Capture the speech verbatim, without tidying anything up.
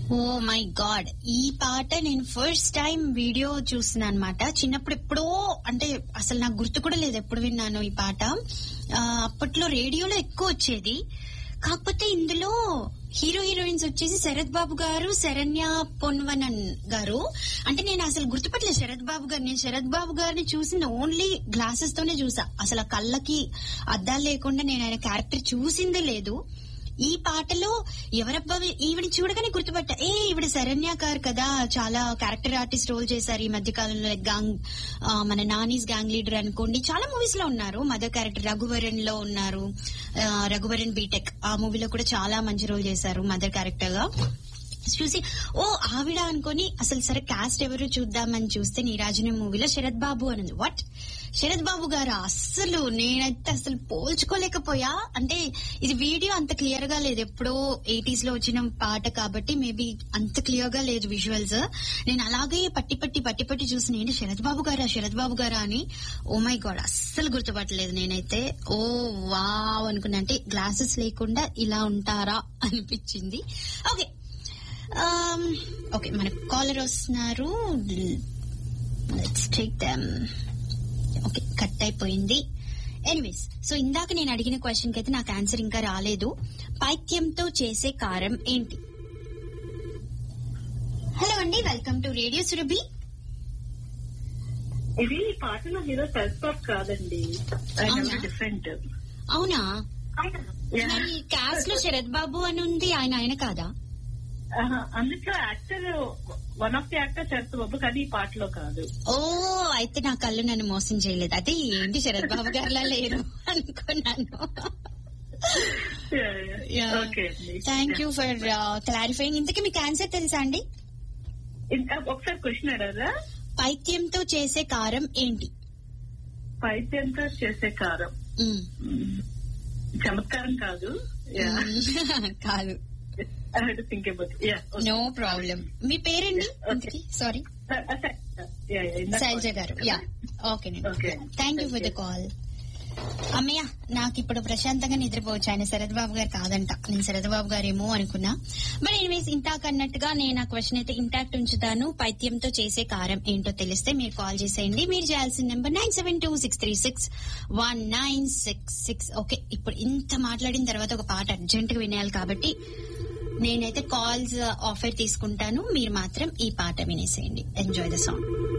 Oh my God, ఈ పాట నేను ఫస్ట్ టైం వీడియో చూస్తున్నాను అనమాట. చిన్నప్పుడు ఎప్పుడో, అంటే అసలు నాకు గుర్తు కూడా లేదు ఎప్పుడు విన్నాను ఈ పాట. అప్పట్లో రేడియోలో ఎక్కువ వచ్చేది. కాకపోతే ఇందులో హీరో హీరోయిన్స్ వచ్చేసి శరత్ బాబు గారు, శరణ్య పొన్వనన్ గారు. అంటే నేను అసలు గుర్తుపట్టలేదు శరత్ బాబు గారు. నేను శరత్ బాబు గారిని చూసిన ఓన్లీ గ్లాసెస్ తోనే చూసా. అసలు ఆ కళ్ళకి అద్దాలు లేకుండా నేను ఆయన క్యారెక్టర్ చూసిందే లేదు. ఈ పాటలో ఎవరబ్బా ఈవిడ చూడగానే గుర్తుపట్టా, ఏ ఈవిడ శరణ్య గారు కదా, చాలా క్యారెక్టర్ ఆర్టిస్ట్ రోల్ చేశారు ఈ మధ్య కాలంలో. గాంగ్ మన నానీస్ గ్యాంగ్ లీడర్ అనుకోండి, చాలా మూవీస్ లో ఉన్నారు. మదర్ క్యారెక్టర్ రఘువరన్ లో ఉన్నారు, రఘువరన్ బీటెక్ ఆ మూవీలో కూడా చాలా మంచి రోల్ చేశారు మదర్ క్యారెక్టర్ గా. చూసి ఓ ఆవిడ అనుకుని అసలు సరే క్యాస్ట్ ఎవరు చూద్దామని చూస్తే నీరాజనం మూవీలో శరత్ బాబు అని ఉంది. వాట్, శరత్ బాబు గారు? అస్సలు నేనైతే అసలు పోల్చుకోలేకపోయా. అంటే ఇది వీడియో అంత క్లియర్ గా లేదు, ఎప్పుడో ఎయిటీస్ లో వచ్చిన పాట కాబట్టి మేబీ అంత క్లియర్ గా లేదు విజువల్స్. నేను అలాగే పట్టి పట్టి పట్టి పట్టి చూసిన, ఏంటి శరత్ బాబు గారా శరత్ బాబు గారా అని. ఓ మై గాడ్, అస్సలు గుర్తుపట్టలేదు నేనైతే. ఓ వావ్ అనుకున్నా, అంటే గ్లాసెస్ లేకుండా ఇలా ఉంటారా అనిపించింది. ఓకే ఓకే మన కాలర్ వస్తున్నారు, let's take them. Okay, cut అయిపోయింది. ఎనీవేస్, సో ఇందాక నేను అడిగిన క్వశ్చన్ కి అయితే నాకు ఆన్సర్ ఇంకా రాలేదు. పైత్యంతో చేసే కారం ఏంటి? హలో అండి, వెల్కమ్ టు రేడియో సురభి. ఇది పాటలో హీరో శరత్ బాబు కాదండి, డిఫరెంట్. అవునా? మరి క్యాస్ట్ లో శరత్ బాబు అని ఉంది, ఆయన ఆయన కాదా? అందులో actor, one of the actor Sarath బాబు, కానీ ఈ పాటలో కాదు. ఓ, అయితే నా కళ్ళు నన్ను మోసం చేయలేదు. అదే ఏంటి శరత్ బాబు గారిలా లేరు అనుకున్నాను. Thank you for clarifying. ఇంతకీ మీకు ఆన్సర్ తెలుసా అండి? ఒకసారి క్వశ్చన్ అడగరా? పైత్యంతో చేసే కారం ఏంటి? పైత్యంతో చేసే కారం చమత్కారం కాదు. కాదు. No problem. మీ పేరండి? సారీ, శైలజ గారు. యా, ఓకేనండి. Thank you for the call. అమ్మయ్య, నాకు ఇప్పుడు ప్రశాంతంగా నిద్రపోవచ్చు. ఆయన శరత్ బాబు గారు కాదంట, నేను శరత్ బాబు గారేమో అనుకున్నా. బట్ ఎనీవేస్, ఇంటాక్ అన్నట్టుగా నేను ఆ క్వశ్చన్ అయితే ఇంటాక్ట్ ఉంచుతాను. పైత్యంతో చేసే కారం ఏంటో తెలిస్తే మీరు కాల్ చేసేయండి. మీరు చేయాల్సిన number nine seven two six three six one nine six six. Okay, ఇప్పుడు ఇంత మాట్లాడిన తర్వాత ఒక పాట అర్జెంట్ గా వినేయాలి కాబట్టి నేనైతే కాల్స్ ఆఫర్ తీసుకుంటాను. మీరు మాత్రం ఈ పాట వినేసేయండి. Enjoy the song.